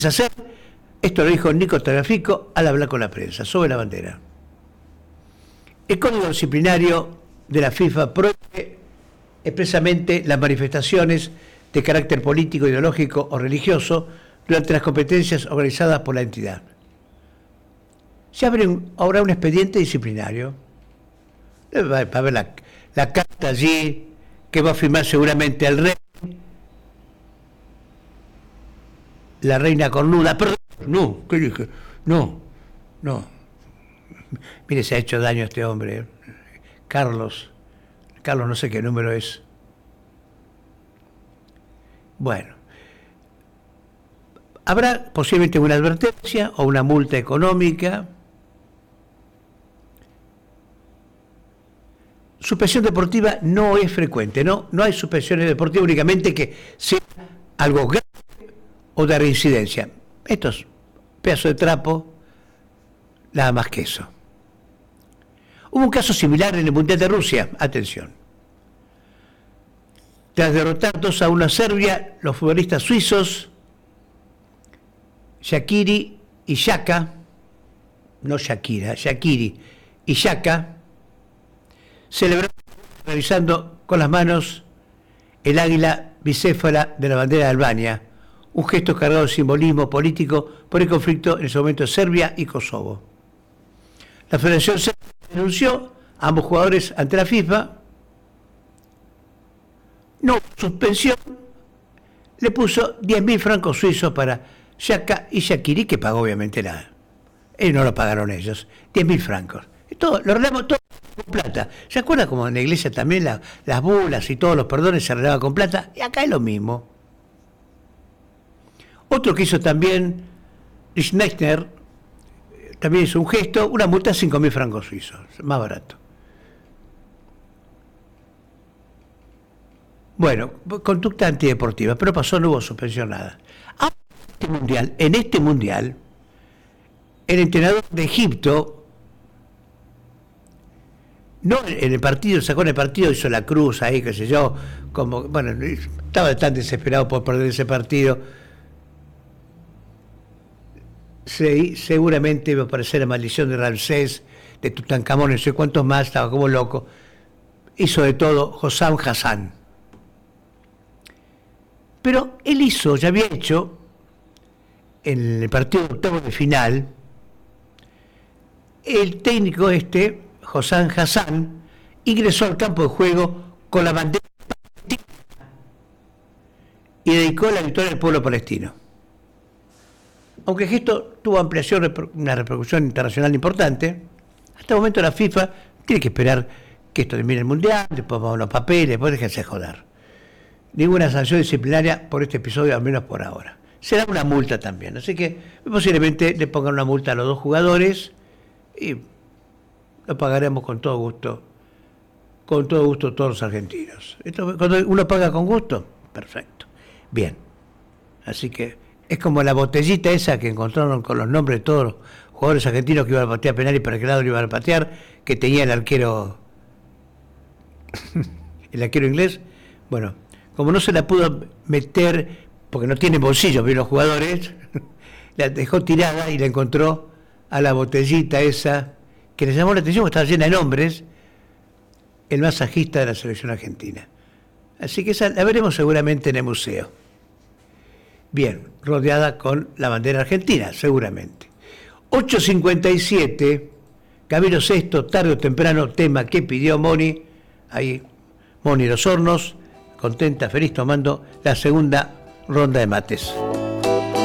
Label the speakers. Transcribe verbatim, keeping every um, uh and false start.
Speaker 1: hacer. Esto lo dijo Nico Tagliafico al hablar con la prensa sobre la bandera. El código disciplinario de la FIFA prohíbe expresamente las manifestaciones de carácter político, ideológico o religioso durante las competencias organizadas por la entidad. Se abre un, ahora un expediente disciplinario. Va a haber la, la carta allí que va a firmar seguramente el rey, la reina cornuda. Perdón, no, ¿qué dije? No, no. Mire, se ha hecho daño a este hombre. Carlos. Carlos, no sé qué número es. Bueno. Habrá posiblemente una advertencia o una multa económica. Suspensión deportiva no es frecuente, ¿no? No hay suspensiones deportivas únicamente que sea algo grave o de reincidencia. Estos pedazos de trapo, nada más que eso. Hubo un caso similar en el Mundial de Rusia. Atención. Tras derrotar dos a uno a Serbia, los futbolistas suizos Shaqiri y Xhaka, no Shakira, Shaqiri y Xhaka, celebraron realizando con las manos el águila bicéfala de la bandera de Albania, un gesto cargado de simbolismo político por el conflicto en ese momento de Serbia y Kosovo. La Federación Serbia denunció a ambos jugadores ante la FIFA. No suspensión, le puso diez mil francos suizos para Xhaka y Shaqiri, que pagó obviamente nada. Ellos no lo pagaron ellos, diez mil francos. Y todo, lo arreglamos todo con plata. ¿Se acuerda como en la iglesia también la, las bulas y todos los perdones se arreglaban con plata? Y acá es lo mismo. Otro que hizo también, Schneider, también hizo un gesto, una multa de cinco mil francos suizos, más barato. Bueno, conducta antideportiva, pero pasó, no hubo suspensión, nada. Ahora, en este mundial, en este mundial, el entrenador de Egipto, no en el partido, sacó en el partido, hizo la cruz ahí, qué sé yo, como, bueno, estaba tan desesperado por perder ese partido. Se, seguramente iba a aparecer la maldición de Ramsés, de Tutankamón, no sé cuántos más, estaba como loco. Hizo de todo Hossam Hassan. Pero él hizo, ya había hecho, en el partido de octavos de final, el técnico este, Hossam Hassan, ingresó al campo de juego con la bandera palestina y dedicó la victoria al pueblo palestino. Aunque el gesto tuvo ampliación, una repercusión internacional importante, hasta el momento la FIFA tiene que esperar que esto termine el Mundial, después vamos a los papeles, después déjense joder. Ninguna sanción disciplinaria por este episodio, al menos por ahora. Será una multa también, así que posiblemente le pongan una multa a los dos jugadores y lo pagaremos con todo gusto, con todo gusto todos los argentinos. Esto, cuando uno paga con gusto, perfecto. Bien, así que es como la botellita esa que encontraron con los nombres de todos los jugadores argentinos que iban a patear penal y para qué lado lo iban a patear, que tenía el arquero, el arquero inglés. Bueno, como no se la pudo meter, porque no tiene bolsillos bien los jugadores, la dejó tirada y la encontró a la botellita esa, que le llamó la atención porque estaba llena de nombres, el masajista de la selección argentina. Así que esa la veremos seguramente en el museo. Bien, rodeada con la bandera argentina, seguramente. ocho cincuenta y siete, Camilo Sesto, tarde o temprano, tema que pidió Moni, ahí Moni Los Hornos, contenta, feliz, tomando la segunda ronda de mates.